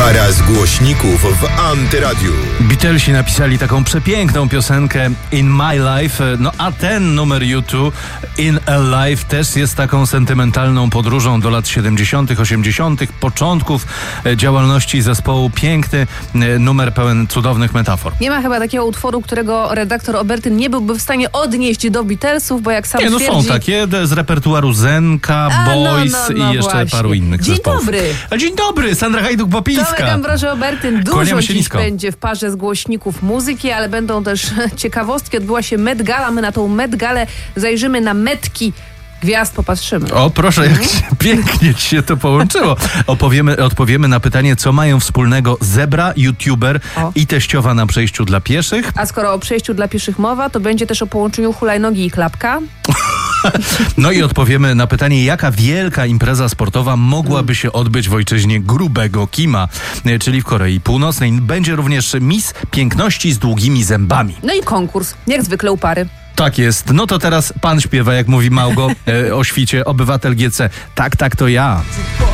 Para z głośników w Antyradiu. Beatlesi napisali taką przepiękną piosenkę In My Life, no a ten numer U2 In a Life też jest taką sentymentalną podróżą do lat 70., 80., początków działalności zespołu. Piękny numer pełen cudownych metafor. Nie ma chyba takiego utworu, którego redaktor Obertyn nie byłby w stanie odnieść do Beatlesów, bo jak sam twierdzi... są takie z repertuaru Zenka, Boys i jeszcze właśnie. paru innych zespołów. Dzień dobry, Sandra Hajduk-Popińska. Tomek Ambroży-Obertyn. Dużo Kłaniamy się dziś nisko. będzie w parze z głośników muzyki, ale będą też ciekawostki. Odbyła się Met Gala. My na tą Met Galę zajrzymy, na metki gwiazd popatrzymy. O, proszę, jak pięknie ci się to połączyło. Odpowiemy na pytanie, co mają wspólnego zebra, youtuber i teściowa na przejściu dla pieszych. A skoro o przejściu dla pieszych mowa, to będzie też o połączeniu hulajnogi i klapka. No i odpowiemy na pytanie, jaka wielka impreza sportowa mogłaby się odbyć w ojczyźnie grubego Kima, czyli w Korei Północnej. Będzie również Miss Piękności z długimi zębami. No i konkurs, jak zwykle u pary. Tak jest. No to teraz pan śpiewa, jak mówi Małgo o świcie, obywatel GC. Tak, to ja.